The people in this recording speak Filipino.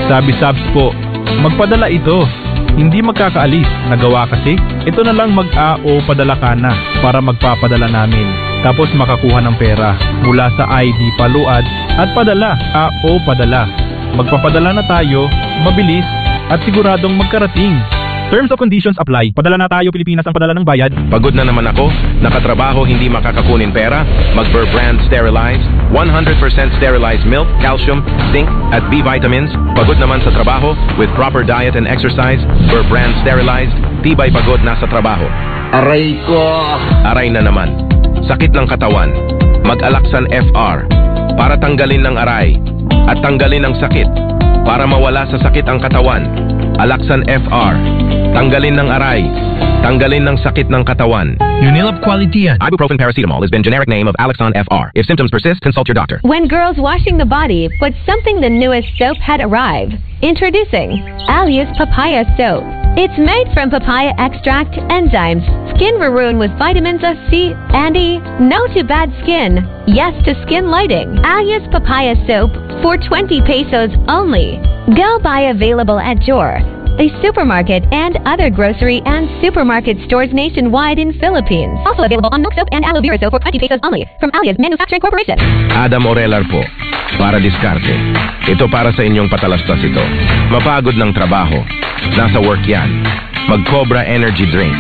Sabi Sabs po, magpadala ito. Hindi magkakaalis. Nagawa kasi. Ito na lang mag-AO padala ka na para magpapadala namin. Tapos makakuha ng pera mula sa ID paluad at padala. AO padala. Magpapadala na tayo, mabilis at siguradong magkarating. Terms of conditions apply. Padala na tayo Pilipinas ang padala ng bayad. Pagod na naman ako. Nakatrabaho hindi makakakunin pera. Mag-Burr Brand Sterilized. 100% sterilized milk, calcium, zinc, at B vitamins. Pagod naman sa trabaho with proper diet and exercise. Burr Brand Sterilized. Tibay pagod na sa trabaho. Aray ko! Aray na naman. Sakit ng katawan. Mag-Alaxan FR. Para tanggalin ng aray. At tanggalin ang sakit. Para mawala sa sakit ang katawan. Alaxan FR. Tanggalin ng aray. Tanggalin ng sakit ng katawan. Unilab Quality yan. Ibuprofen paracetamol has been generic name of Alaxan FR. If symptoms persist, consult your doctor. When girls washing the body, but something the newest soap had arrived. Introducing Alias Papaya Soap. It's made from papaya extract, enzymes, skin maroon with vitamins of C and E. No to bad skin. Yes to skin lighting. Alias Papaya Soap for 20 pesos only. Go buy available at Jor, a supermarket and other grocery and supermarket stores nationwide in Philippines. Also available on milk soap and aloe vera soap for 20 pesos only from Alias Manufacturing Corporation. Adam Orelar po. Para diskarte. Ito para sa inyong patalastas ito. Mapagod ng trabaho. Nasa work yan. Mag-Cobra Energy Drink.